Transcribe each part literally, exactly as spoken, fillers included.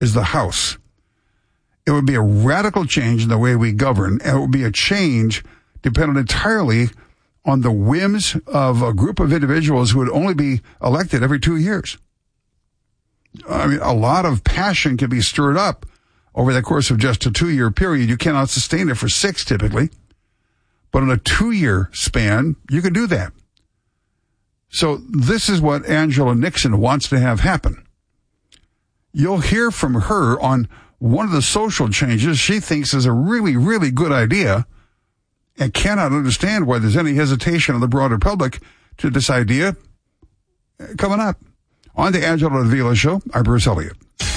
is the House. It would be a radical change in the way we govern, and it would be a change dependent entirely on the whims of a group of individuals who would only be elected every two years. I mean, a lot of passion can be stirred up over the course of just a two-year period. You cannot sustain it for six, typically. But in a two-year span, you can do that. So this is what Angela Nixon wants to have happen. You'll hear from her on one of the social changes she thinks is a really, really good idea and cannot understand why there's any hesitation of the broader public to this idea coming up. On the Angela Avila Show, I'm Bruce Elliott.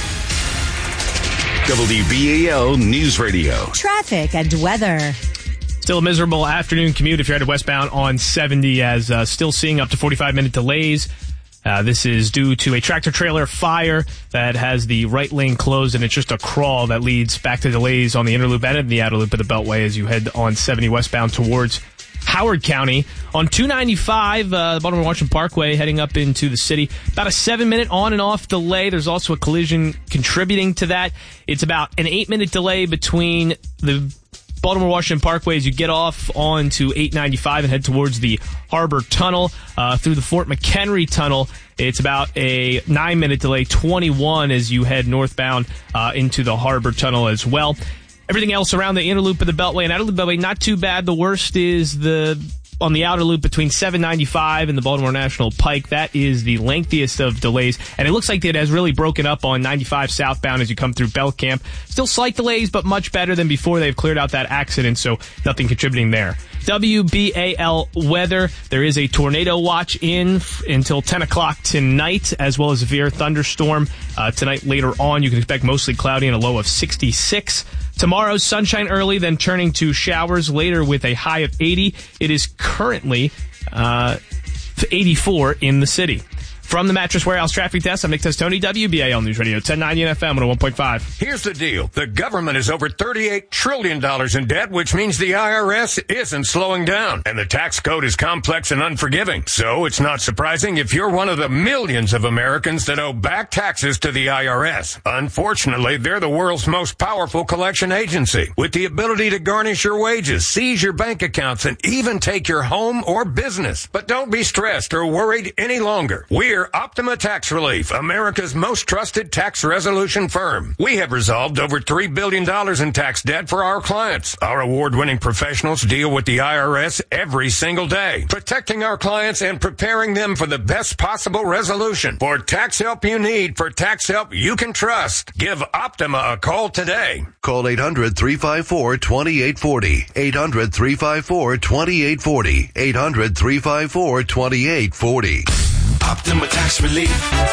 W B A L News Radio. Traffic and weather. Still a miserable afternoon commute if you're headed westbound on seventy, as uh, still seeing up to forty-five minute delays. Uh, this is due to a tractor-trailer fire that has the right lane closed, and it's just a crawl that leads back to delays on the inner loop and the outer loop of the Beltway as you head on seventy westbound towards Howard County. On two ninety-five, uh, the Baltimore Washington Parkway, heading up into the city, about a seven-minute on and off delay. There's also a collision contributing to that. It's about an eight-minute delay between the Baltimore Washington Parkway as you get off onto eight ninety-five and head towards the Harbor Tunnel. Uh, through the Fort McHenry Tunnel, it's about a nine-minute delay, twenty-one, as you head northbound uh, into the Harbor Tunnel as well. Everything else around the inner loop of the Beltway and outer loop of the Beltway, not too bad. The worst is the on the outer loop between seven ninety-five and the Baltimore National Pike. That is the lengthiest of delays, and it looks like it has really broken up on ninety-five southbound as you come through Belcamp. Still slight delays, but much better than before. They've cleared out that accident, so nothing contributing there. W B A L weather. There is a tornado watch in f- until ten o'clock tonight, as well as a severe thunderstorm. Uh, tonight, later on, you can expect mostly cloudy and a low of sixty-six. Tomorrow, sunshine early, then turning to showers later with a high of eighty. It is currently uh, eighty-four in the city. From the Mattress Warehouse Traffic Desk, I'm Nick Testoni, W B A L News Radio, ten ninety F M, one oh one point five. Here's the deal. The government is over thirty-eight trillion dollars in debt, which means the I R S isn't slowing down. And the tax code is complex and unforgiving. So it's not surprising if you're one of the millions of Americans that owe back taxes to the I R S. Unfortunately, they're the world's most powerful collection agency, with the ability to garnish your wages, seize your bank accounts, and even take your home or business. But don't be stressed or worried any longer. We're Optima Tax Relief, America's most trusted tax resolution firm. We have resolved over three billion dollars in tax debt for our clients. Our award-winning professionals deal with the I R S every single day, protecting our clients and preparing them for the best possible resolution. For tax help you need, for tax help you can trust, give Optima a call today. Call eight hundred, three five four, two eight four zero. eight hundred, three five four, two eight four zero. eight hundred, three five four, two eight four zero. Optima Tax Relief.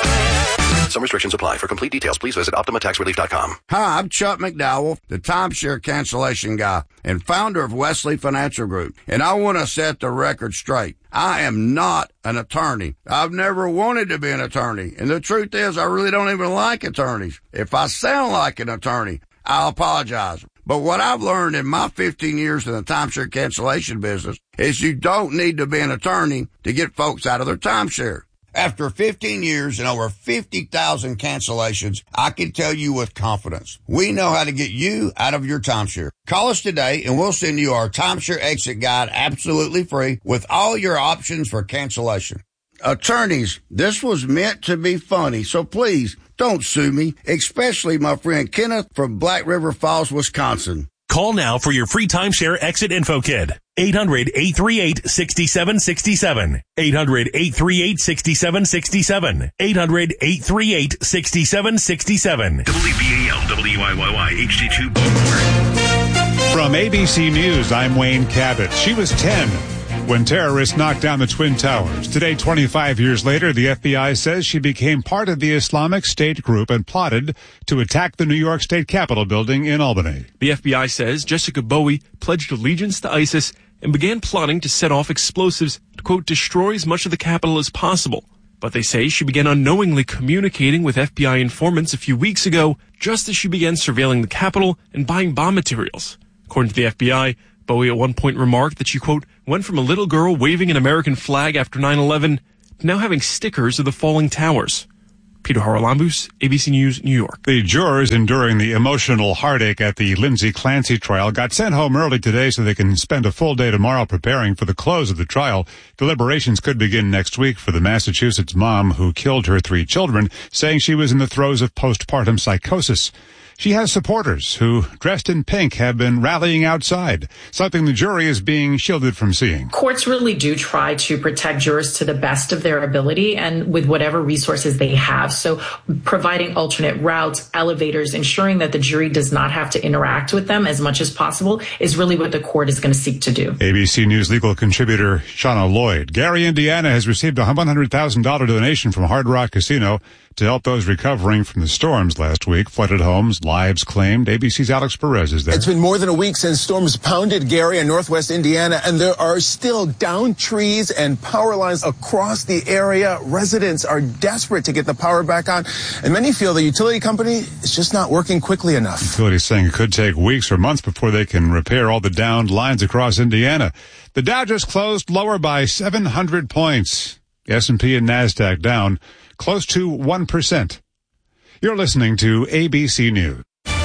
Some restrictions apply. For complete details, please visit Optima Tax Relief dot com. Hi, I'm Chuck McDowell, the timeshare cancellation guy and founder of Wesley Financial Group. And I want to set the record straight. I am not an attorney. I've never wanted to be an attorney. And the truth is, I really don't even like attorneys. If I sound like an attorney, I'll apologize. But what I've learned in my fifteen years in the timeshare cancellation business is you don't need to be an attorney to get folks out of their timeshare. After fifteen years and over fifty thousand cancellations, I can tell you with confidence, we know how to get you out of your timeshare. Call us today and we'll send you our timeshare exit guide absolutely free with all your options for cancellation. Attorneys, this was meant to be funny, so please don't sue me, especially my friend Kenneth from Black River Falls, Wisconsin. Call now for your free timeshare exit info kit. eight hundred, eight three eight, six seven six seven. eight hundred, eight three eight, six seven six seven. eight hundred, eight three eight, six seven six seven. W B A L, W I Y Y, H D two Baltimore. From A B C News, I'm Wayne Cabot. She was ten when terrorists knocked down the Twin Towers. Today, twenty-five years later, the F B I says she became part of the Islamic State group and plotted to attack the New York State Capitol building in Albany. The F B I says Jessica Bowie pledged allegiance to ISIS and began plotting to set off explosives to, quote, destroy as much of the Capitol as possible. But they say she began unknowingly communicating with F B I informants a few weeks ago, just as she began surveilling the Capitol and buying bomb materials. According to the F B I, Bowie at one point remarked that she, quote, went from a little girl waving an American flag after nine eleven to now having stickers of the falling towers. Peter Haralambous, A B C News, New York. The jurors enduring the emotional heartache at the Lindsay Clancy trial got sent home early today so they can spend a full day tomorrow preparing for the close of the trial. Deliberations could begin next week for the Massachusetts mom who killed her three children, saying she was in the throes of postpartum psychosis. She has supporters who, dressed in pink, have been rallying outside, something the jury is being shielded from seeing. Courts really do try to protect jurors to the best of their ability and with whatever resources they have. So providing alternate routes, elevators, ensuring that the jury does not have to interact with them as much as possible is really what the court is going to seek to do. A B C News legal contributor Shauna Lloyd. Gary, Indiana has received a one hundred thousand dollars donation from Hard Rock Casino to help those recovering from the storms last week. Flooded homes, lives claimed. A B C's Alex Perez is there. It's been more than a week since storms pounded Gary and northwest Indiana, and there are still downed trees and power lines across the area. Residents are desperate to get the power back on, and many feel the utility company is just not working quickly enough. Utilities saying it could take weeks or months before they can repair all the downed lines across Indiana. The Dow just closed lower by seven hundred points. The S and P and NASDAQ down close to one percent. You're listening to A B C News.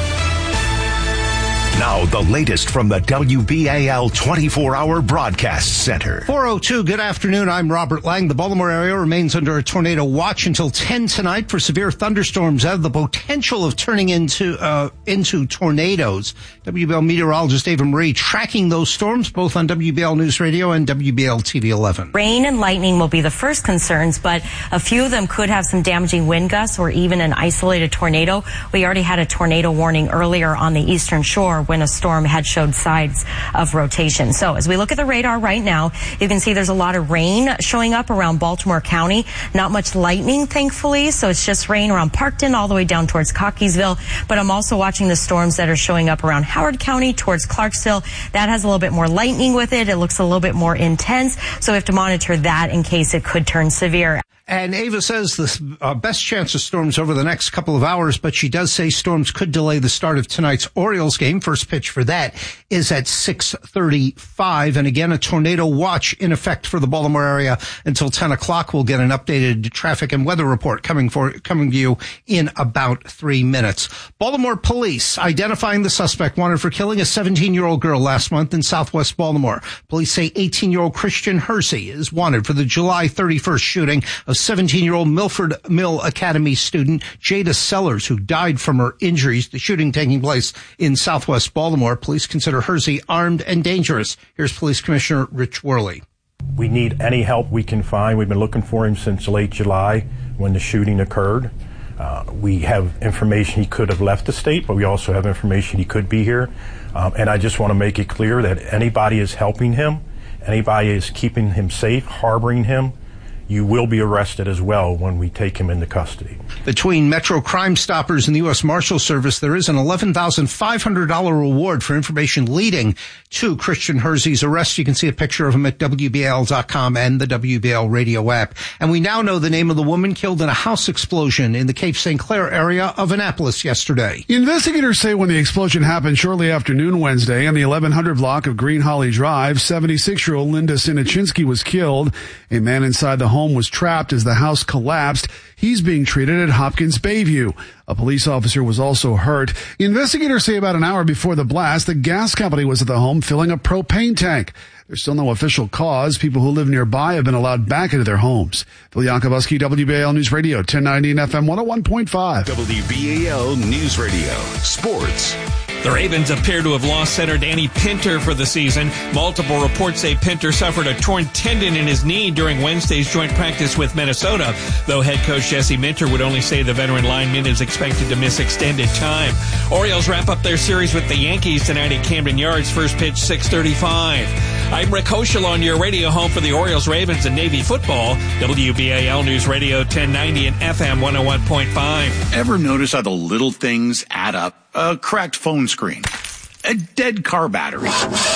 Now, the latest from the W B A L twenty-four hour Broadcast Center. four oh two, good afternoon. I'm Robert Lang. The Baltimore area remains under a tornado watch until ten tonight for severe thunderstorms that have the potential of turning into uh into tornadoes. W B L meteorologist Ava Marie tracking those storms both on W B L News Radio and W B L T V eleven. Rain and lightning will be the first concerns, but a few of them could have some damaging wind gusts or even an isolated tornado. We already had a tornado warning earlier on the eastern shore when a storm had showed signs of rotation. So as we look at the radar right now, you can see there's a lot of rain showing up around Baltimore County. Not much lightning, thankfully, so it's just rain around Parkton all the way down towards Cockeysville. But I'm also watching the storms that are showing up around Howard County towards Clarksville. That has a little bit more lightning with it. It looks a little bit more intense, so we have to monitor that in case it could turn severe. And Ava says the uh, best chance of storms over the next couple of hours, but she does say storms could delay the start of tonight's Orioles game. First pitch for that is at six thirty-five. And again, a tornado watch in effect for the Baltimore area until ten o'clock. We'll get an updated traffic and weather report coming for coming to you in about three minutes. Baltimore police identifying the suspect wanted for killing a seventeen-year-old girl last month in southwest Baltimore. Police say eighteen-year-old Christian Hersey is wanted for the July thirty-first shooting of seventeen-year-old Milford Mill Academy student Jada Sellers, who died from her injuries. The shooting taking place in southwest Baltimore. Police consider Hersey armed and dangerous. Here's Police Commissioner Rich Worley. We need any help we can find. We've been looking for him since late July when the shooting occurred. Uh, we have information he could have left the state, but we also have information he could be here. Um, and I just want to make it clear that anybody is helping him, anybody is keeping him safe, harboring him, you will be arrested as well when we take him into custody. Between Metro Crime Stoppers and the U S Marshal Service, there is an eleven thousand five hundred dollars reward for information leading to Christian Hersey's arrest. You can see a picture of him at W B L dot com and the W B L radio app. And we now know the name of the woman killed in a house explosion in the Cape Saint Clair area of Annapolis yesterday. Investigators say when the explosion happened shortly after noon Wednesday on the eleven hundred block of Green Holly Drive, seventy-six-year-old Linda Sinichinsky was killed. A man inside the home was trapped as the house collapsed. He's being treated at Hopkins Bayview. A police officer was also hurt. Investigators say about an hour before the blast, the gas company was at the home filling a propane tank. There's still no official cause. People who live nearby have been allowed back into their homes. Phil Yankovuski, W B A L News Radio, ten ninety and F M one oh one point five. W B A L News Radio, Sports. The Ravens appear to have lost center Danny Pinter for the season. Multiple reports say Pinter suffered a torn tendon in his knee during Wednesday's joint practice with Minnesota, though head coach Jesse Minter would only say the veteran lineman is expected to miss extended time. Orioles wrap up their series with the Yankees tonight at Camden Yards. First pitch, six thirty-five. I'm Rick Hoschel on your radio home for the Orioles, Ravens, and Navy football. W B A L News Radio ten ninety and F M one oh one point five. Ever notice how the little things add up? A cracked phone screen, a dead car battery,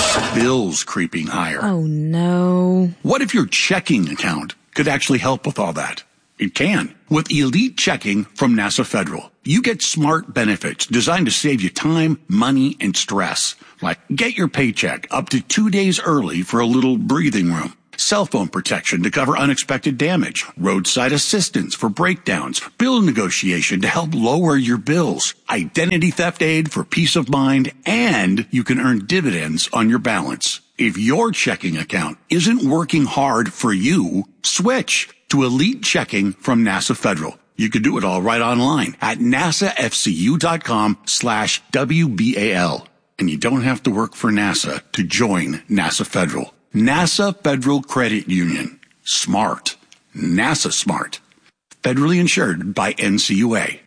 bills creeping higher. Oh, no. What if your checking account could actually help with all that? It can. With Elite Checking from NASA Federal, you get smart benefits designed to save you time, money, and stress. Like get your paycheck up to two days early for a little breathing room. cell phone protection to cover unexpected damage, roadside assistance for breakdowns, bill negotiation to help lower your bills, identity theft aid for peace of mind, and you can earn dividends on your balance. If your checking account isn't working hard for you, switch to Elite Checking from NASA Federal. You can do it all right online at nasafcu.com slash WBAL. And you don't have to work for NASA to join NASA Federal. NASA Federal Credit Union. Smart. NASA smart. Federally insured by N C U A.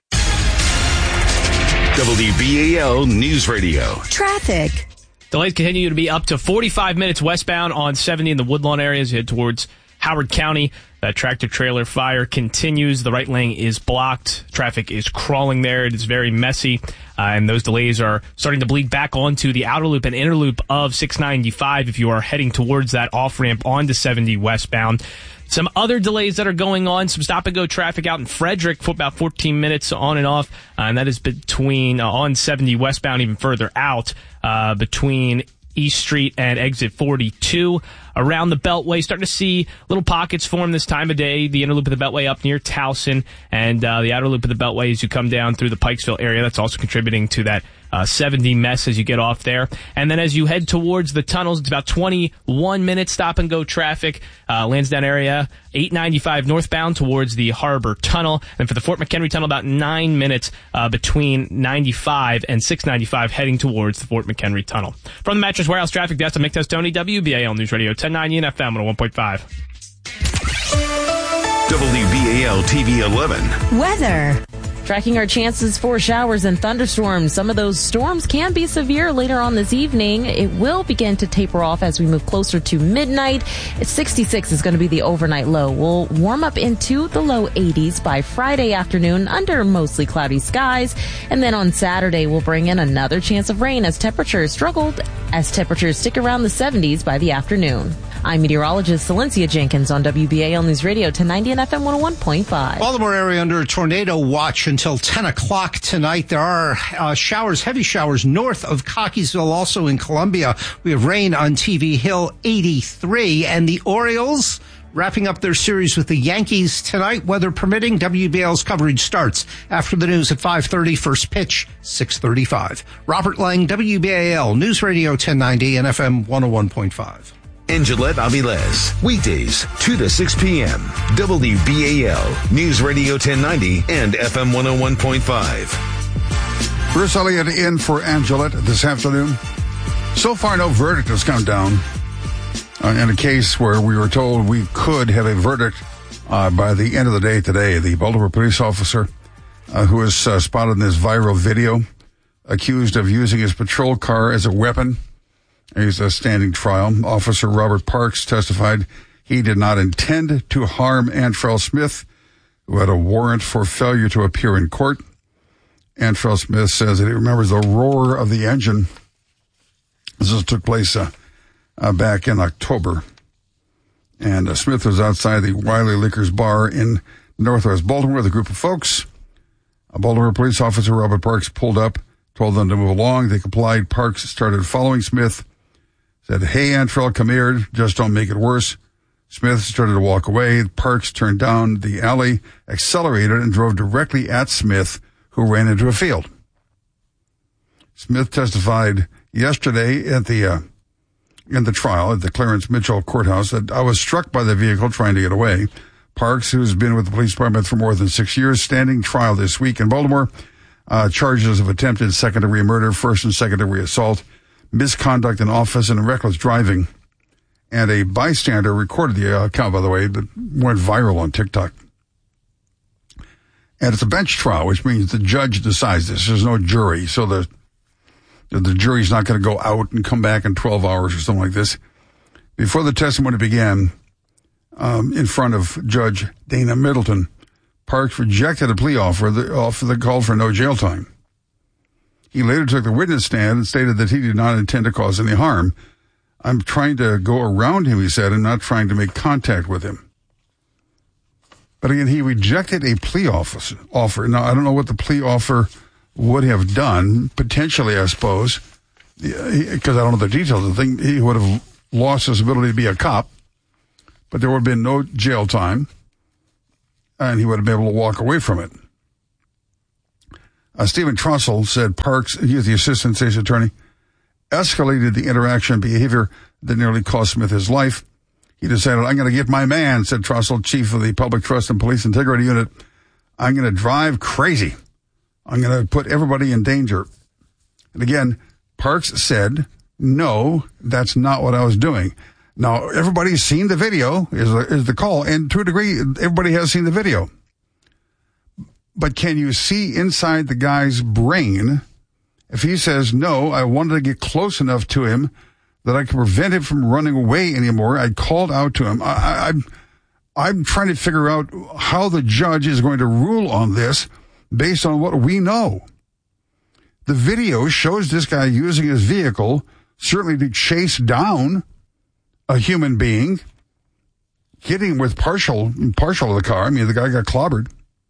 W B A L News Radio. Traffic. Delays continue to be up to forty-five minutes westbound on seventy in the Woodlawn area as you head towards Howard County. That tractor trailer fire continues. The right lane is blocked. Traffic is crawling there. It is very messy. Uh, and those delays are starting to bleed back onto the outer loop and inner loop of six ninety-five if you are heading towards that off-ramp onto seventy westbound. Some other delays that are going on, some stop-and-go traffic out in Frederick for about fourteen minutes on and off, uh, and that is between uh, on seventy westbound, even further out, uh, between East Street and exit forty-two. Around the Beltway, starting to see little pockets form this time of day. The inner loop of the Beltway up near Towson, and uh, the outer loop of the Beltway as you come down through the Pikesville area. That's also contributing to that uh, seventy mess as you get off there. And then as you head towards the tunnels, it's about twenty-one minute stop-and-go traffic. Uh, Lansdowne area, eight ninety-five northbound towards the Harbor Tunnel. And for the Fort McHenry Tunnel, about nine minutes uh, between ninety-five and six ninety-five heading towards the Fort McHenry Tunnel. From the Mattress Warehouse Traffic Desk, I'm Nick Testoni, W B A L News Radio ten ninety and F M one oh one point five. W B A L T V eleven. Weather. Tracking our chances for showers and thunderstorms. Some of those storms can be severe later on this evening. It will begin to taper off as we move closer to midnight. sixty-six is going to be the overnight low. We'll warm up into the low eighties by Friday afternoon under mostly cloudy skies. And then on Saturday, we'll bring in another chance of rain as temperatures struggled, as temperatures stick around the seventies by the afternoon. I'm meteorologist Celencia Jenkins on W B A L News Radio ten ninety and F M one oh one point five. Baltimore area under a tornado watch until ten o'clock tonight. There are uh, showers, heavy showers north of Cockeysville, also in Columbia. We have rain on T V Hill eighty-three, and the Orioles wrapping up their series with the Yankees tonight, weather permitting. W B A L's coverage starts after the news at five thirty. First pitch, six thirty-five. Robert Lang, W B A L News Radio ten ninety and F M one oh one point five. In Gillette Aviles, weekdays, two to six p.m. W B A L News Radio ten ninety and F M one oh one point five. Bruce Elliott in for Angelette this afternoon. So far, no verdict has come down uh, in a case where we were told we could have a verdict uh, by the end of the day today. The Baltimore police officer uh, who was uh, spotted in this viral video accused of using his patrol car as a weapon. He's a standing trial. Officer Robert Parks testified he did not intend to harm Antrell Smith, who had a warrant for failure to appear in court. Antrell Smith says that he remembers the roar of the engine. This took place uh, uh, back in October. And uh, Smith was outside the Wiley Liquors Bar in Northwest Baltimore with a group of folks. A Baltimore police officer, Robert Parks, pulled up, told them to move along. They complied. Parks started following Smith. Said, "Hey, Antrell, come here. Just don't make it worse." Smith started to walk away. Parks turned down the alley, accelerated, and drove directly at Smith, who ran into a field. Smith testified yesterday at the uh, in the trial at the Clarence Mitchell Courthouse that I was struck by the vehicle trying to get away. Parks, who's been with the police department for more than six years, standing trial this week in Baltimore. Uh, charges of attempted second-degree murder, first and second-degree assault, misconduct in office, and reckless driving. And a bystander recorded the uh, account, by the way, that went viral on TikTok. And it's a bench trial, which means the judge decides this. There's no jury, so the the jury's not going to go out and come back in twelve hours or something like this. Before the testimony began, um, in front of Judge Dana Middleton, Parks rejected a plea offer, the offer that called for no jail time. He later took the witness stand and stated that he did not intend to cause any harm. "I'm trying to go around him," he said, "and not trying to make contact with him." But again, he rejected a plea offer. Now, I don't know what the plea offer would have done, potentially, I suppose, because I don't know the details. I think he would have lost his ability to be a cop. but there would have been no jail time, and he would have been able to walk away from it. Uh, Stephen Trussell said Parks, he is the assistant state's attorney, escalated the interaction behavior that nearly cost Smith his life. He decided, I'm going to get my man, said Trussell, chief of the Public Trust and Police Integrity Unit. I'm going to drive crazy. I'm going to put everybody in danger. And again, Parks said, no, that's not what I was doing. Now, everybody's seen the video, is, is the call, and to a degree, everybody has seen the video. But can you see inside the guy's brain if he says, no, I wanted to get close enough to him that I could prevent him from running away anymore. I called out to him. I, I, I'm, I'm trying to figure out how the judge is going to rule on this based on what we know. The video shows this guy using his vehicle, certainly to chase down a human being, hitting him with partial, partial of the car. I mean, the guy got clobbered.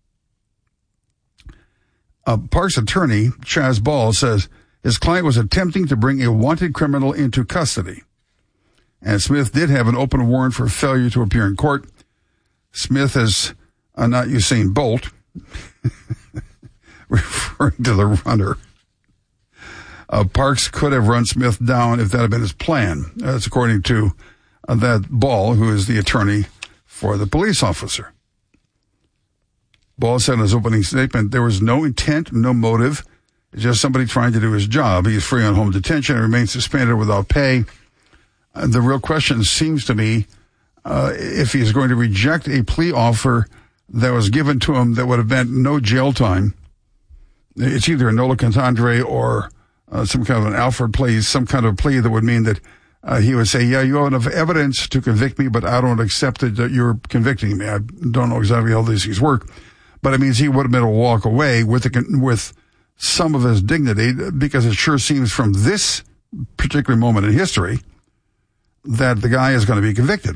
Uh, Parks attorney, Chaz Ball, says his client was attempting to bring a wanted criminal into custody. And Smith did have an open warrant for failure to appear in court. Smith is uh, not Usain Bolt, referring to the runner. Uh, Parks could have run Smith down if that had been his plan. That's according to uh, that Ball, who is the attorney for the police officer. Ball said in his opening statement, there was no intent, no motive, just somebody trying to do his job. He's free on home detention and remains suspended without pay. Uh, the real question seems to be uh, if he's going to reject a plea offer that was given to him that would have meant no jail time. It's either a nola contendere or uh, some kind of an Alfred plea, some kind of plea that would mean that uh, he would say, yeah, you have enough evidence to convict me, but I don't accept it that you're convicting me. I don't know exactly how these things work. But it means he would have been able to walk away with the, with some of his dignity, because it sure seems from this particular moment in history that the guy is going to be convicted.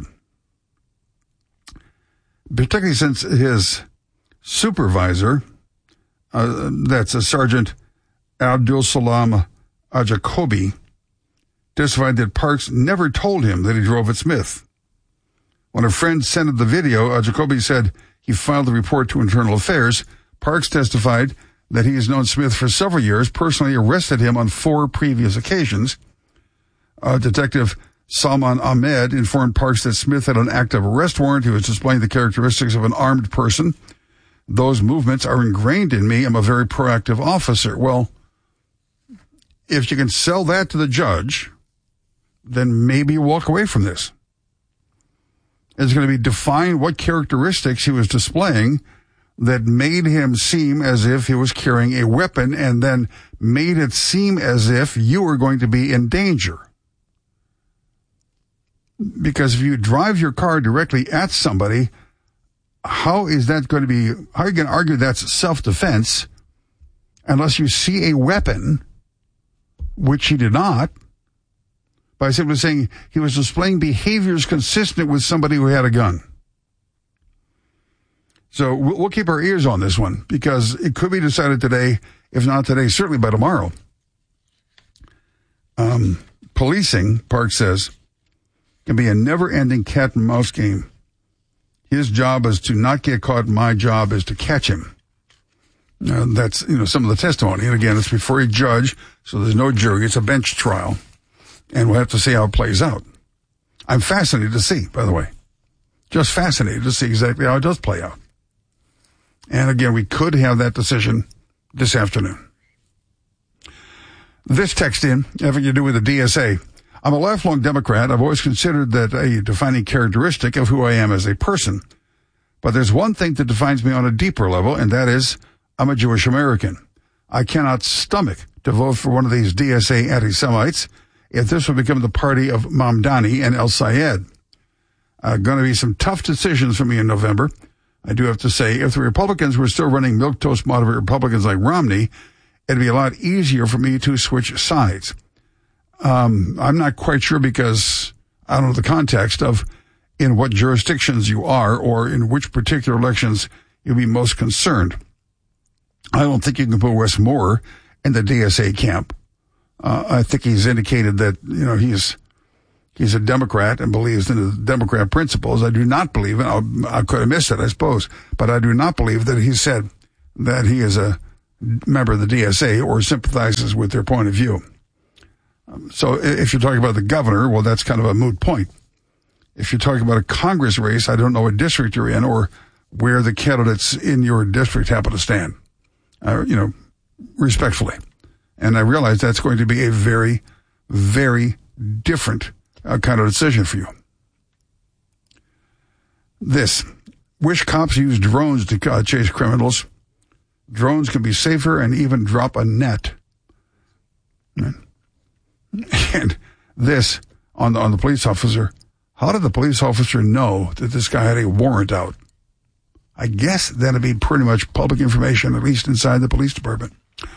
Particularly since his supervisor, uh, that's a Sergeant Abdul Salam Ajakobi, testified that Parks never told him that he drove at Smith. When a friend sent him the video, Ajakobi said he filed the report to Internal Affairs. Parks testified that he has known Smith for several years, personally arrested him on four previous occasions. Uh, Detective Salman Ahmed informed Parks that Smith had an active arrest warrant. He was displaying the characteristics of an armed person. Those movements are ingrained in me. I'm a very proactive officer. Well, if you can sell that to the judge, then maybe you walk away from this. It's going to be define what characteristics he was displaying that made him seem as if he was carrying a weapon, and then made it seem as if you were going to be in danger. Because if you drive your car directly at somebody, how is that going to be, how are you going to argue that's self-defense unless you see a weapon, which he did not, by simply saying he was displaying behaviors consistent with somebody who had a gun. So we'll keep our ears on this one, because it could be decided today, if not today, certainly by tomorrow. Um, policing, Park says, can be a never-ending cat and mouse game. His job is to not get caught. My job is to catch him. Uh, that's, you know, some of the testimony. And again, it's before a judge, so there's no jury. It's a bench trial. And we'll have to see how it plays out. I'm fascinated to see, by the way. Just fascinated to see exactly how it does play out. And again, we could have that decision this afternoon. This text in, having to do with the D S A. I'm a lifelong Democrat. I've always considered that a defining characteristic of who I am as a person. But there's one thing that defines me on a deeper level, and that is I'm a Jewish American. I cannot stomach to vote for one of these D S A anti-Semites if this would become the party of Mamdani and El Sayed. Uh, going to be some tough decisions for me in November. I do have to say, if the Republicans were still running milquetoast moderate Republicans like Romney, it'd be a lot easier for me to switch sides. Um, I'm not quite sure, because I don't know the context of in what jurisdictions you are or in which particular elections you'll be most concerned. I don't think you can put Wes Moore in the D S A camp. Uh, I think he's indicated that, you know, he's he's a Democrat and believes in the Democrat principles. I do not believe, and I could have missed it, I suppose, but I do not believe that he said that he is a member of the D S A or sympathizes with their point of view. Um, so if you're talking about the governor, well, that's kind of a moot point. If you're talking about a Congress race, I don't know what district you're in or where the candidates in your district happen to stand, uh, you know, respectfully. And I realize that's going to be a very, very different uh, kind of decision for you. This. Wish cops use drones to uh, chase criminals. Drones can be safer and even drop a net. And this on the, on the police officer. How did the police officer know that this guy had a warrant out? I guess that'd be pretty much public information, at least inside the police department.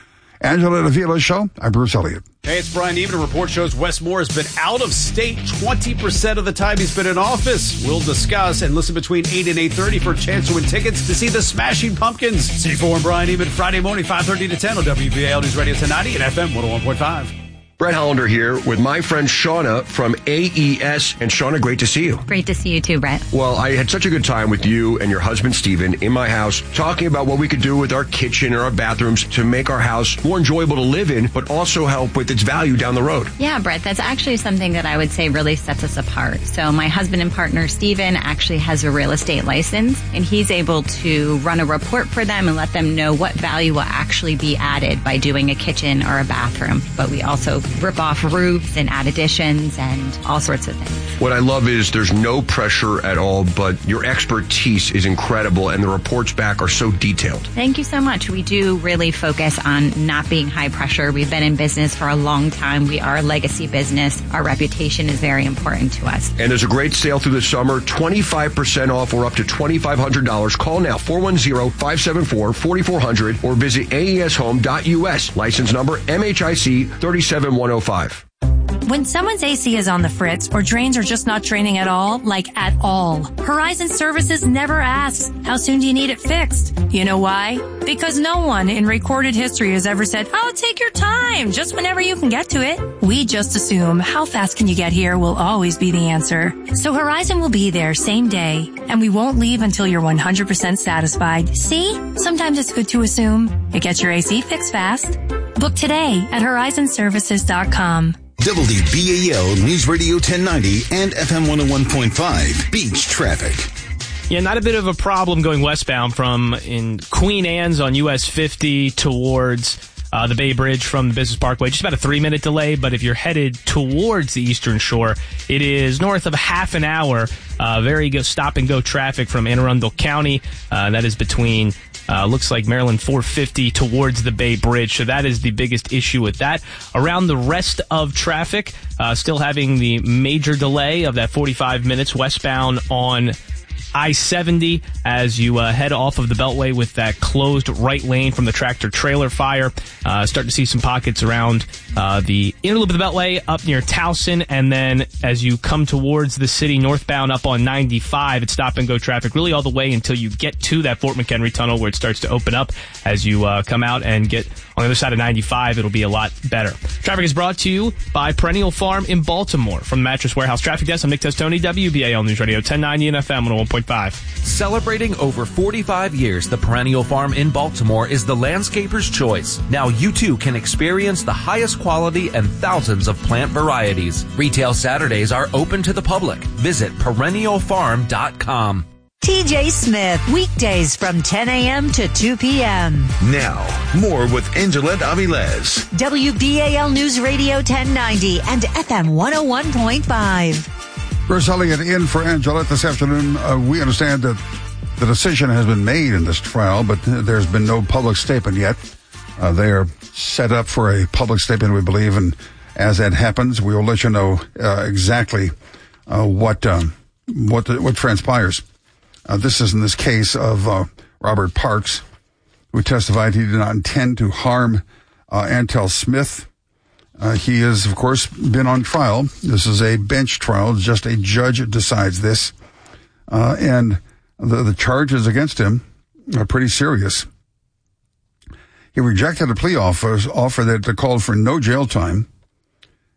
Angela Davila's show. I'm Bruce Elliott. Hey, it's Brian Even. A report shows Wes Moore has been out of state twenty percent of the time he's been in office. We'll discuss and listen between eight and eight thirty for a chance to win tickets to see the Smashing Pumpkins. C four and Brian Even Friday morning, five thirty to ten on W B A L News Radio ten ninety and F M one oh one point five. Brett Hollander here with my friend Shauna from A E S. And Shauna, great to see you. Great to see you too, Brett. Well, I had such a good time with you and your husband, Steven, in my house, talking about what we could do with our kitchen and our bathrooms to make our house more enjoyable to live in, but also help with its value down the road. Yeah, Brett, that's actually something that I would say really sets us apart. So my husband and partner, Steven, actually has a real estate license, and he's able to run a report for them and let them know what value will actually be added by doing a kitchen or a bathroom. But we also rip off roofs and add additions and all sorts of things. What I love is there's no pressure at all, but your expertise is incredible and the reports back are so detailed. Thank you so much. We do really focus on not being high pressure. We've been in business for a long time. We are a legacy business. Our reputation is very important to us. And there's a great sale through the summer, twenty-five percent off or up to twenty-five hundred dollars. Call now, four one zero, five seven four, four four zero zero or visit A E S home dot U S. License number M H I C three seven one zero five. When someone's A C is on the fritz or drains are just not draining at all, like at all, Horizon Services never asks, how soon do you need it fixed? You know why? Because no one in recorded history has ever said, oh, take your time, just whenever you can get to it. We just assume how fast can you get here will always be the answer. So Horizon will be there same day, and we won't leave until you're one hundred percent satisfied. See? Sometimes it's good to assume. It gets your A C fixed fast. Book today at horizon services dot com. W B A L News Radio ten ninety and F M one oh one point five Beach Traffic. Yeah, not a bit of a problem going westbound from in Queen Anne's on U S fifty towards uh, the Bay Bridge from the Business Parkway. Just about a three-minute delay, but if you're headed towards the Eastern Shore, it is north of a half an hour. Uh, very good stop-and-go traffic from Anne Arundel County. Uh, that is between... Uh, looks like Maryland four fifty towards the Bay Bridge. So that is the biggest issue with that. Around the rest of traffic, uh, still having the major delay of that forty-five minutes westbound on I seventy as you uh, head off of the Beltway with that closed right lane from the tractor-trailer fire. Uh, start to see some pockets around uh, the inner loop of the Beltway up near Towson, and then as you come towards the city northbound up on ninety-five, it's stop-and-go traffic really all the way until you get to that Fort McHenry Tunnel where it starts to open up. As you uh, come out and get on the other side of ninety-five, it'll be a lot better. Traffic is brought to you by Perennial Farm in Baltimore. From the Mattress Warehouse Traffic Desk, I'm Nick Testoni, W B A L News Radio ten ninety and F M one oh one point five. Celebrating over forty-five years, the Perennial Farm in Baltimore is the landscaper's choice. Now you too can experience the highest quality and thousands of plant varieties. Retail Saturdays are open to the public. Visit perennial farm dot com. T J Smith, weekdays from ten a.m. to two p.m. Now, more with Angela Avilés. W B A L News Radio ten ninety and F M one oh one point five. Bruce Elliott in for Angela this afternoon. Uh, we understand that the decision has been made in this trial, but there's been no public statement yet. Uh, they are set up for a public statement, we believe, and as that happens, we will let you know uh, exactly uh, what um, what the, what transpires. Uh, this is in this case of uh, Robert Parks, who testified he did not intend to harm uh, Antel Smith. Uh, he has, of course, been on trial. This is a bench trial. Just a judge decides this. Uh, and the, the charges against him are pretty serious. He rejected a plea offer, offer that called for no jail time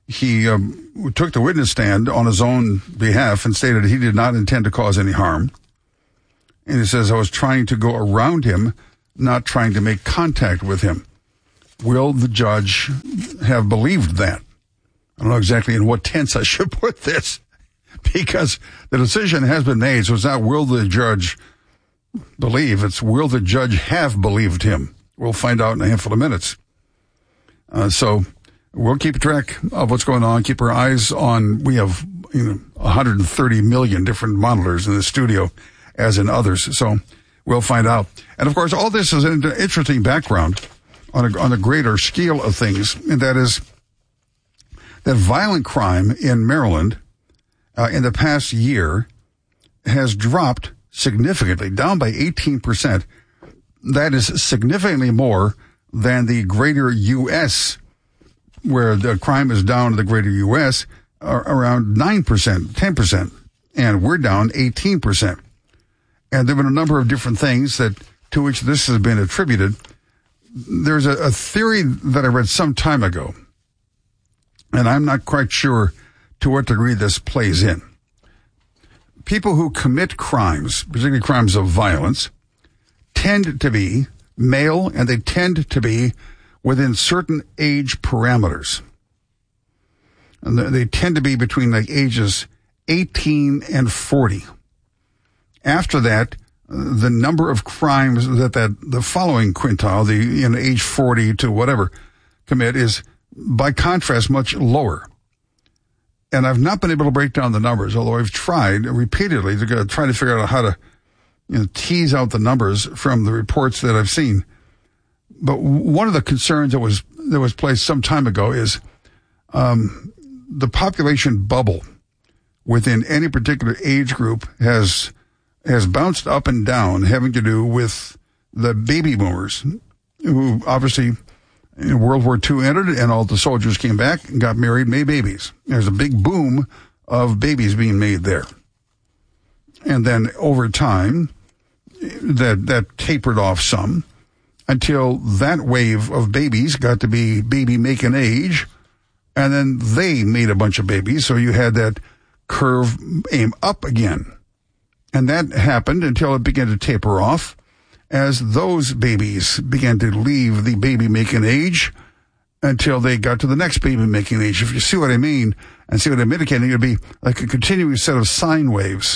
he um, took the witness stand on his own behalf and stated he did not intend to cause any harm. And he says, I was trying to go around him, not trying to make contact with him. Will the judge have believed that? I don't know exactly in what tense I should put this, because the decision has been made, so it's not will the judge believe, it's will the judge have believed him. We'll find out in a handful of minutes. Uh, so we'll keep track of what's going on, keep our eyes on, we have you know, one hundred thirty million different monitors in the studio, as in others, so we'll find out. And of course, all this is an interesting background on a, on a greater scale of things, and that is that violent crime in Maryland uh, in the past year has dropped significantly, down by eighteen percent. That is significantly more than the greater U S, where the crime is down in the greater U S uh, around nine percent, ten percent, and we're down eighteen percent. And there have been a number of different things that to which this has been attributed. There's a, a theory that I read some time ago, and I'm not quite sure to what degree this plays in. People who commit crimes, particularly crimes of violence, tend to be male, and they tend to be within certain age parameters. And they tend to be between like ages eighteen and forty. After that, the number of crimes that, that the following quintile, the you know, age forty to whatever, commit is, by contrast, much lower. And I've not been able to break down the numbers, although I've tried repeatedly to try to figure out how to you know, tease out the numbers from the reports that I've seen. But one of the concerns that was that was placed some time ago is um, the population bubble within any particular age group has has bounced up and down, having to do with the baby boomers, who obviously in World War Two entered and all the soldiers came back and got married, made babies. There's a big boom of babies being made there. And then over time, that, that tapered off some until that wave of babies got to be baby making age. And then they made a bunch of babies. So you had that curve aim up again. And that happened until it began to taper off as those babies began to leave the baby-making age until they got to the next baby-making age. If you see what I mean and see what I'm indicating, it would be like a continuing set of sine waves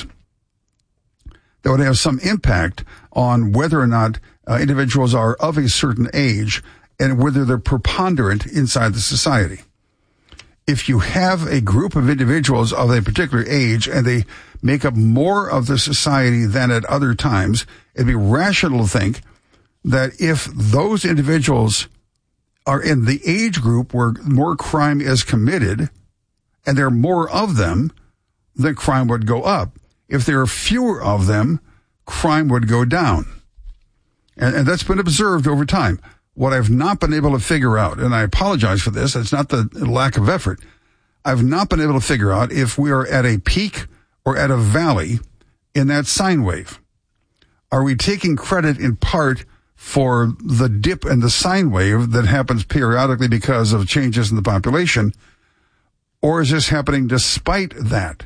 that would have some impact on whether or not uh, individuals are of a certain age and whether they're preponderant inside the society. If you have a group of individuals of a particular age and they make up more of the society than at other times, it'd be rational to think that if those individuals are in the age group where more crime is committed and there are more of them, then crime would go up. If there are fewer of them, crime would go down. And, and that's been observed over time. What I've not been able to figure out, and I apologize for this, it's not the lack of effort. I've not been able to figure out if we are at a peak or at a valley in that sine wave. Are we taking credit in part for the dip in the sine wave that happens periodically because of changes in the population, or is this happening despite that?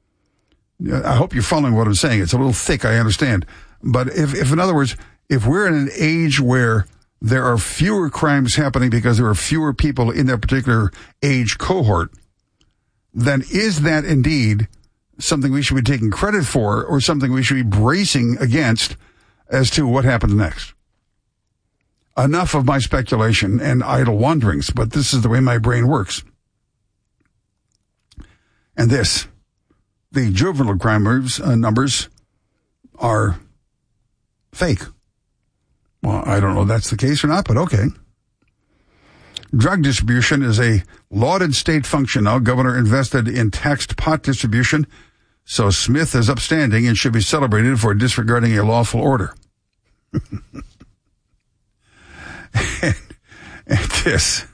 I hope you're following what I'm saying. It's a little thick, I understand. But if, if in other words, if we're in an age where there are fewer crimes happening because there are fewer people in that particular age cohort, then is that indeed something we should be taking credit for or something we should be bracing against as to what happens next? Enough of my speculation and idle wanderings, but this is the way my brain works. And this, the juvenile crime moves, uh, numbers are fake. Well, I don't know if that's the case or not, but okay. Drug distribution is a lauded state function now. Governor invested in taxed pot distribution, so Smith is upstanding and should be celebrated for disregarding a lawful order. and, and this,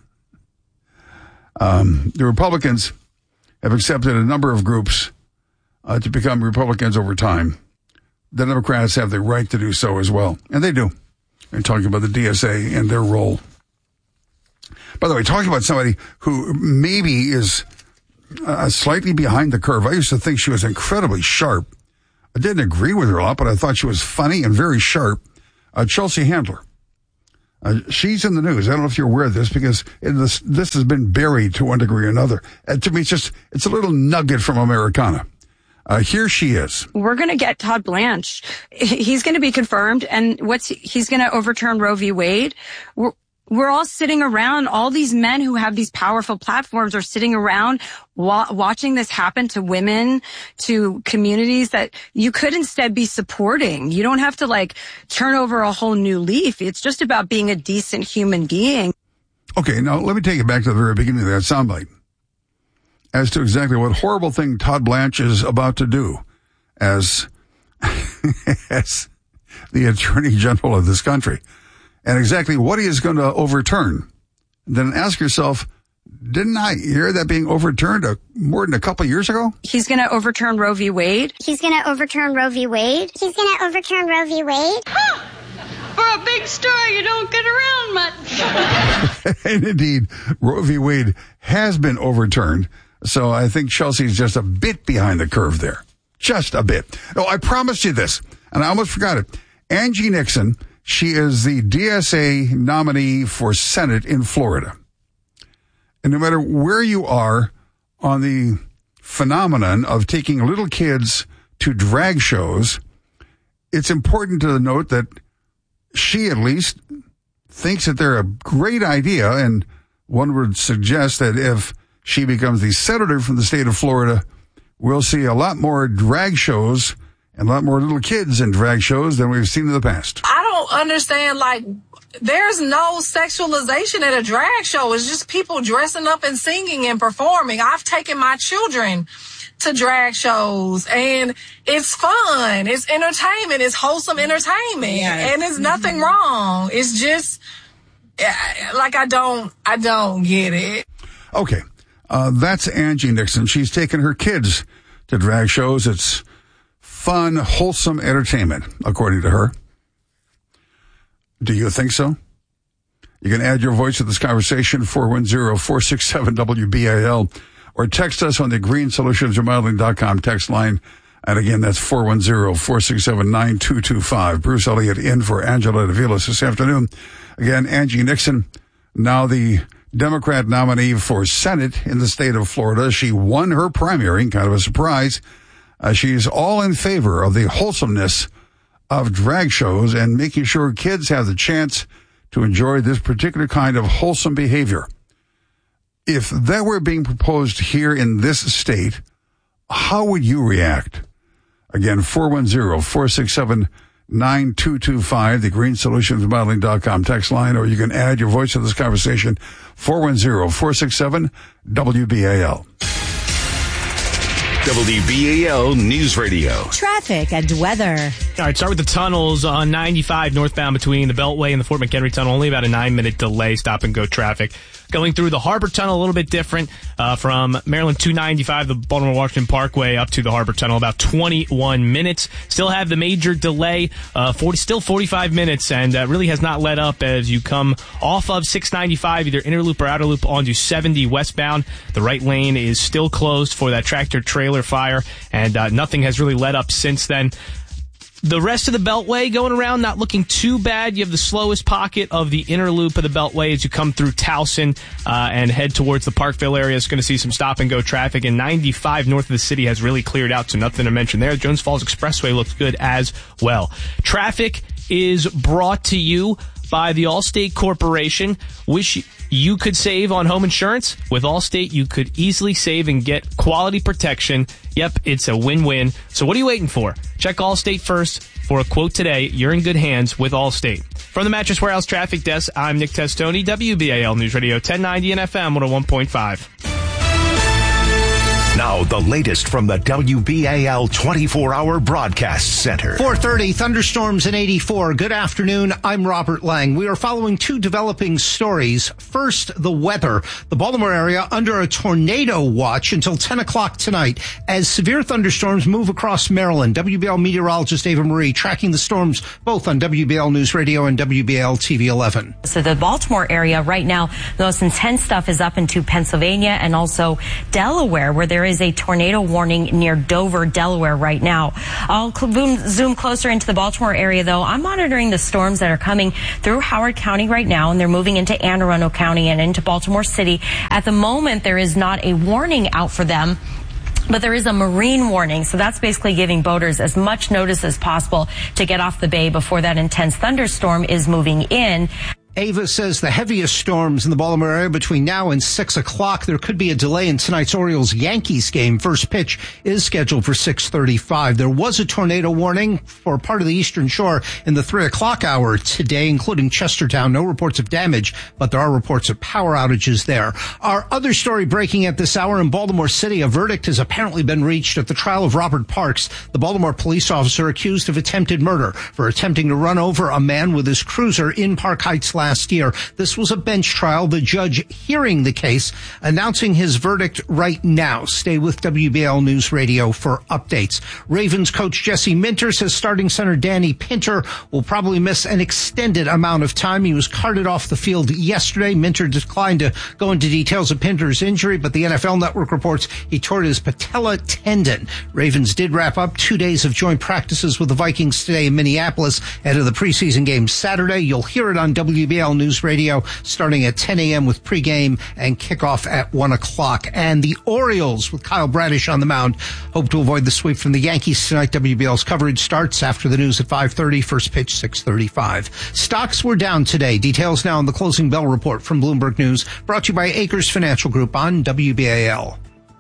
um, the Republicans have accepted a number of groups uh, to become Republicans over time. The Democrats have the right to do so as well, and they do. They're talking about the D S A and their role. By the way, talking about somebody who maybe is uh, slightly behind the curve. I used to think she was incredibly sharp. I didn't agree with her a lot, but I thought she was funny and very sharp. Uh, Chelsea Handler. Uh, she's in the news. I don't know if you're aware of this because it, this, this has been buried to one degree or another. And to me, it's just, it's a little nugget from Americana. Uh, here she is. We're going to get Todd Blanche. He's going to be confirmed. And what's, he's going to overturn Roe v. Wade. We're, we're all sitting around. All these men who have these powerful platforms are sitting around wa- watching this happen to women, to communities that you could instead be supporting. You don't have to like turn over a whole new leaf. It's just about being a decent human being. Okay, now let me take it back to the very beginning of that soundbite as to exactly what horrible thing Todd Blanche is about to do as, as the Attorney General of this country, and exactly what he is going to overturn. Then ask yourself, didn't I hear that being overturned a, more than a couple of years ago? He's going to overturn Roe v. Wade. He's going to overturn Roe v. Wade. He's going to overturn Roe v. Wade. Huh. For a big star, you don't get around much. And indeed, Roe v. Wade has been overturned. So I think Chelsea's just a bit behind the curve there. Just a bit. Oh, I promised you this, and I almost forgot it. Angie Nixon, she is the D S A nominee for Senate in Florida. And no matter where you are on the phenomenon of taking little kids to drag shows, it's important to note that she at least thinks that they're a great idea, and one would suggest that if she becomes the senator from the state of Florida, we'll see a lot more drag shows and a lot more little kids in drag shows than we've seen in the past. I don't understand, like, there's no sexualization at a drag show. It's just people dressing up and singing and performing. I've taken my children to drag shows, and it's fun. It's entertainment. It's wholesome entertainment. Yes. And it's nothing mm-hmm. wrong. It's just, like, I don't, I don't get it. Okay. Uh, that's Angie Nixon. She's taken her kids to drag shows. It's fun, wholesome entertainment, according to her. Do you think so? You can add your voice to this conversation, four one zero, four six seven, W B A L, or text us on the green solutions remodeling dot com text line. And again, that's four one zero, four six seven, nine two two five. Bruce Elliott in for Angela Davilas this afternoon. Again, Angie Nixon, now the Democrat nominee for Senate in the state of Florida. She won her primary, kind of a surprise. Uh, she's all in favor of the wholesomeness of drag shows and making sure kids have the chance to enjoy this particular kind of wholesome behavior. If that were being proposed here in this state, how would you react? Again, four one zero, four six seven, nine two two five, the green solutions remodeling dot com text line, or you can add your voice to this conversation, four one zero, four six seven, W B A L. W B A L News Radio. Traffic and weather. All right, start with the tunnels on ninety-five northbound between the Beltway and the Fort McHenry Tunnel. Only about a nine-minute delay, stop and go traffic. Going through the Harbor Tunnel, a little bit different. Uh, from Maryland two ninety-five, the Baltimore-Washington Parkway, up to the Harbor Tunnel, about twenty-one minutes. Still have the major delay, uh, forty, still forty-five minutes, and uh, really has not let up as you come off of six ninety-five, either inner loop or outer loop, onto seventy westbound. The right lane is still closed for that tractor-trailer fire, and uh, nothing has really let up since then. The rest of the Beltway going around, not looking too bad. You have the slowest pocket of the inner loop of the Beltway as you come through Towson uh, and head towards the Parkville area. It's going to see some stop-and-go traffic. And ninety-five north of the city has really cleared out, so nothing to mention there. The Jones Falls Expressway looks good as well. Traffic is brought to you by the Allstate Corporation. Wish you could save on home insurance. With Allstate, you could easily save and get quality protection. Yep, it's a win-win. So what are you waiting for? Check Allstate first for a quote today. You're in good hands with Allstate. From the Mattress Warehouse Traffic Desk, I'm Nick Testoni, W B A L News Radio ten ninety and F M one oh one point five. Now, the latest from the W B A L twenty-four hour Broadcast Center. four thirty, thunderstorms in eighty-four. Good afternoon. I'm Robert Lang. We are following two developing stories. First, the weather. The Baltimore area under a tornado watch until ten o'clock tonight as severe thunderstorms move across Maryland. W B L meteorologist Ava Marie tracking the storms both on W B L News Radio and W B L T V eleven. So the Baltimore area right now, the most intense stuff is up into Pennsylvania and also Delaware, where there is a tornado warning near Dover, Delaware right now. I'll zoom closer into the Baltimore area, though. I'm monitoring the storms that are coming through Howard County right now, and they're moving into Anne Arundel County and into Baltimore City. At the moment, there is not a warning out for them, but there is a marine warning. So that's basically giving boaters as much notice as possible to get off the bay before that intense thunderstorm is moving in. Ava says the heaviest storms in the Baltimore area between now and six o'clock. There could be a delay in tonight's Orioles-Yankees game. First pitch is scheduled for six thirty-five. There was a tornado warning for part of the Eastern Shore in the three o'clock hour today, including Chestertown. No reports of damage, but there are reports of power outages there. Our other story breaking at this hour in Baltimore City, a verdict has apparently been reached at the trial of Robert Parks, the Baltimore police officer accused of attempted murder for attempting to run over a man with his cruiser in Park Heights last year. This was a bench trial. The judge hearing the case, announcing his verdict right now. Stay with W B L News Radio for updates. Ravens coach Jesse Minter says starting center Danny Pinter will probably miss an extended amount of time. He was carted off the field yesterday. Minter declined to go into details of Pinter's injury, but the N F L Network reports he tore his patella tendon. Ravens did wrap up two days of joint practices with the Vikings today in Minneapolis ahead of the preseason game Saturday. You'll hear it on W B L News Radio starting at ten a.m. with pregame and kickoff at one o'clock. And the Orioles with Kyle Bradish on the mound hope to avoid the sweep from the Yankees tonight. W B L's coverage starts after the news at five thirty. First pitch six thirty-five. Stocks were down today. Details now on the closing bell report from Bloomberg News, brought to you by Acres Financial Group on W B A L.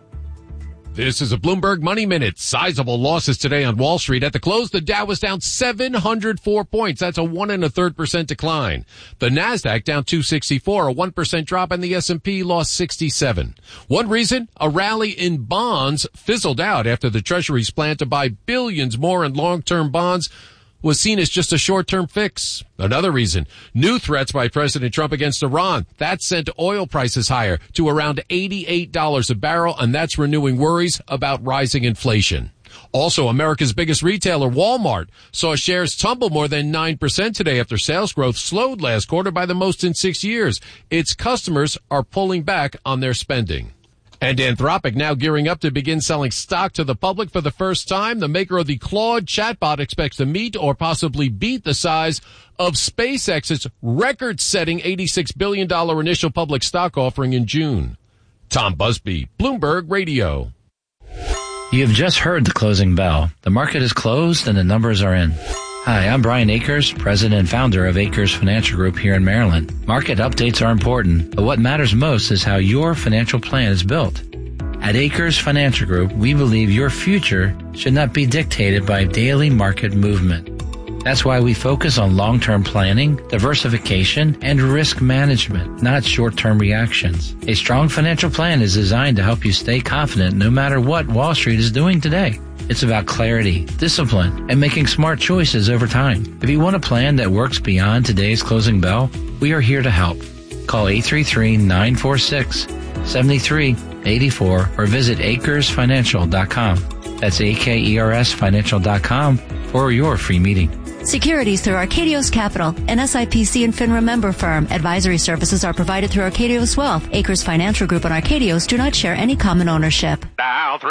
This is a Bloomberg Money Minute. Sizable losses today on Wall Street. At the close, the Dow was down seven hundred four points. That's a one and a third percent decline. The Nasdaq down two sixty-four, a one percent drop, and the S and P lost sixty-seven. One reason, a rally in bonds fizzled out after the Treasury's plan to buy billions more in long-term bonds was seen as just a short-term fix. Another reason, new threats by President Trump against Iran. That sent oil prices higher to around eighty-eight dollars a barrel, and that's renewing worries about rising inflation. Also, America's biggest retailer, Walmart, saw shares tumble more than nine percent today after sales growth slowed last quarter by the most in six years. Its customers are pulling back on their spending. And Anthropic now gearing up to begin selling stock to the public for the first time. The maker of the Claude chatbot expects to meet or possibly beat the size of SpaceX's record-setting eighty-six billion dollars initial public stock offering in June. Tom Busby, Bloomberg Radio. You have just heard the closing bell. The market is closed and the numbers are in. Hi, I'm Brian Akers, president and founder of Akers Financial Group here in Maryland. Market updates are important, but what matters most is how your financial plan is built. At Akers Financial Group, we believe your future should not be dictated by daily market movement. That's why we focus on long-term planning, diversification, and risk management, not short-term reactions. A strong financial plan is designed to help you stay confident no matter what Wall Street is doing today. It's about clarity, discipline, and making smart choices over time. If you want a plan that works beyond today's closing bell, we are here to help. Call eight three three, nine four six, seven three eight four or visit acres financial dot com. That's A K E R S financial dot com for your free meeting. Securities through Arcadios Capital, an S I P C and FINRA member firm. Advisory services are provided through Arcadios Wealth. Acres Financial Group and Arcadios do not share any common ownership. Dial three